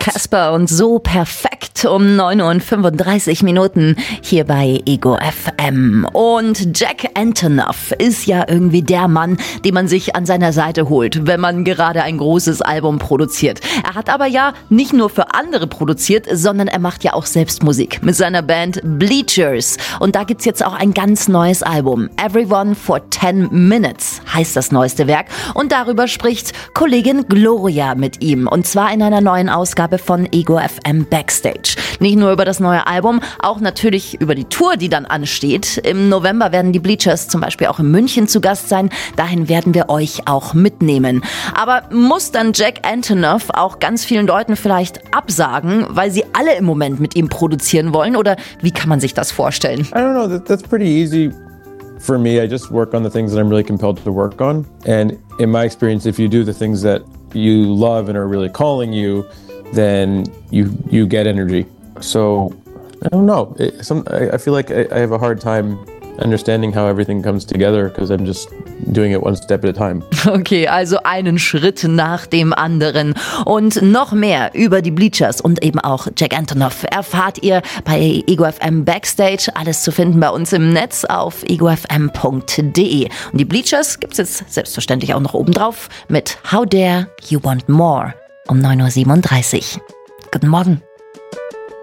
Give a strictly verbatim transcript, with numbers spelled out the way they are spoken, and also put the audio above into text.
Casper und So Perfekt um neun Uhr fünfunddreißig Minuten hier bei Ego F M. Und Jack Antonoff ist ja irgendwie der Mann, den man sich an seiner Seite holt, wenn man gerade ein großes Album produziert. Er hat aber ja nicht nur für andere produziert, sondern er macht ja auch selbst Musik mit seiner Band Bleachers. Und da gibt's jetzt auch ein ganz neues Album. Everyone for ten minutes heißt das neueste Werk. Und darüber spricht Kollegin Gloria mit ihm. Und zwar in einer neuen Ausgabe von Ego F M Backstage. Nicht nur über das neue Album, auch natürlich über die Tour, die dann ansteht. Im November werden die Bleachers zum Beispiel auch in München zu Gast sein. Dahin werden wir euch auch mitnehmen. Aber muss dann Jack Antonoff auch ganz vielen Leuten vielleicht absagen, weil sie alle im Moment mit ihm produzieren wollen? Oder wie kann man sich das vorstellen? I don't know, that, that's pretty easy. For me, I just work on the things that I'm really compelled to work on. And in my experience, if you do the things that you love and are really calling you, then you you get energy. So, I don't know. It, some, I, I feel like I, I have a hard time understanding how everything comes together because I'm just doing it one step at a time. Okay, also einen Schritt nach dem anderen. Und noch mehr über die Bleachers und eben auch Jack Antonoff erfahrt ihr bei Ego F M Backstage. Alles zu finden bei uns im Netz auf ego f m punkt d e. Und die Bleachers gibt's jetzt selbstverständlich auch noch obendrauf mit How Dare You Want More um neun Uhr siebenunddreißig. Guten Morgen.